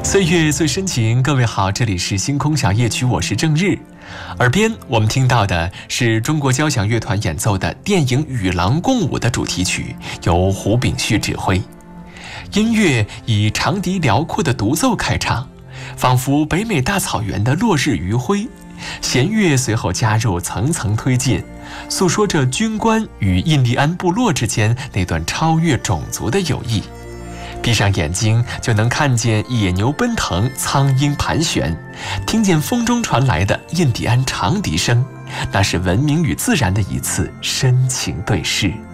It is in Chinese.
岁月最深情，各位好，这里是星空小夜曲，我是郑日。耳边我们听到的是中国交响乐团演奏的电影《与狼共舞》的主题曲，由胡炳旭指挥。音乐以长笛辽阔的独奏开场，仿佛北美大草原的落日余晖。弦乐随后加入，层层推进，诉说着军官与印第安部落之间那段超越种族的友谊。闭上眼睛就能看见野牛奔腾，苍鹰盘旋，听见风中传来的印第安长笛声，那是文明与自然的一次深情对视。